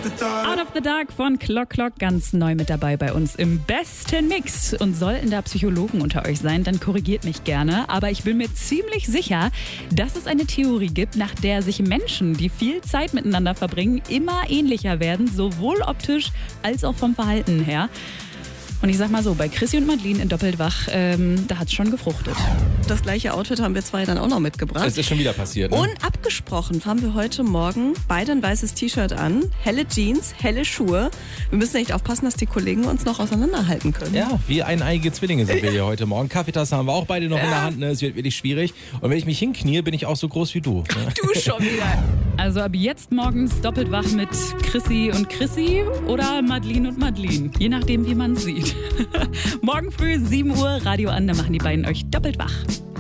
Out of the Dark von Clock Clock, ganz neu mit dabei bei uns im besten Mix. Und sollten da Psychologen unter euch sein, dann korrigiert mich gerne. Aber ich bin mir ziemlich sicher, dass es eine Theorie gibt, nach der sich Menschen, die viel Zeit miteinander verbringen, immer ähnlicher werden, sowohl optisch als auch vom Verhalten her. Und ich sag mal so, bei Chrissy und Madeline in Doppelt wach, da hat's schon gefruchtet. Das gleiche Outfit haben wir zwei dann auch noch mitgebracht. Es ist schon wieder passiert, ne? Unabgesprochen haben wir heute Morgen beide ein weißes T-Shirt an, helle Jeans, helle Schuhe. Wir müssen echt aufpassen, dass die Kollegen uns noch auseinanderhalten können. Ja, wie eineige Zwillinge sind wir hier heute Morgen. Kaffeetasse haben wir auch beide noch in der Hand, ne? Es wird wirklich schwierig. Und wenn ich mich hinknie, bin ich auch so groß wie du. Ne? Du schon wieder. Also ab jetzt morgens doppelt wach mit Chrissy und Chrissy oder Madeline und Madeline. Je nachdem, wie man sieht. Morgen früh 7 Uhr, Radio an, da machen die beiden euch doppelt wach.